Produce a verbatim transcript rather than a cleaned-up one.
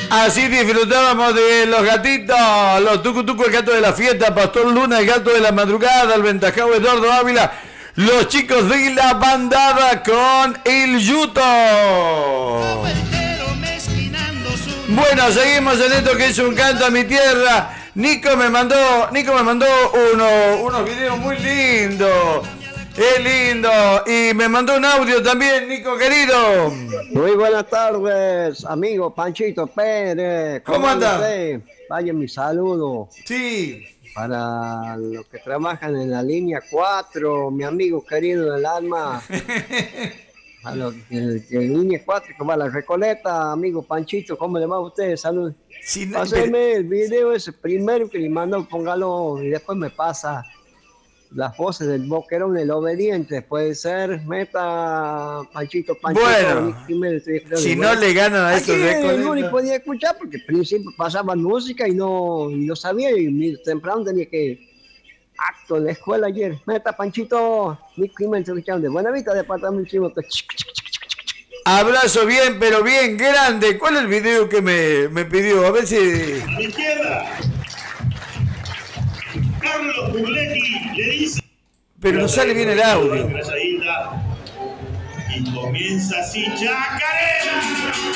Así disfrutábamos de los gatitos, los tucutucu, el gato de la fiesta, Pastor Luna, el gato de la madrugada, el ventajado Eduardo Ávila, los chicos de la bandada con el yuto. Bueno, seguimos en esto que es un canto a mi tierra. Nico me mandó, Nico me mandó uno, unos videos muy lindos. ¡Qué lindo! Y me mandó un audio también, Nico querido. Muy buenas tardes, amigo Panchito Pérez. ¿Cómo, ¿Cómo anda? Usted? Vaya mi saludo. Sí. Para los que trabajan en la línea cuatro, mi amigo querido del alma. A los de, de línea cuatro, que va a la Recoleta, amigo Panchito, ¿cómo le va a usted? Salud. Sí, no, Páseme pero... el video ese primero que le mando, póngalo y después me pasa las voces del boquerón, el obediente, puede ser, meta Panchito, Panchito. Bueno, Jiménez, si no le ganan a esos récords. No ni podía escuchar porque al principio pasaban música y no, y no sabía, y temprano tenía que acto en la escuela ayer. Meta Panchito, Nick Jiménez, de Buenavista, departamento Chivo. Abrazo bien, pero bien grande. ¿Cuál es el video que me, me pidió? A ver si... A la izquierda. Carlos Burletti le dice. Pero no sale bien el audio. Y comienza así, Chacarera.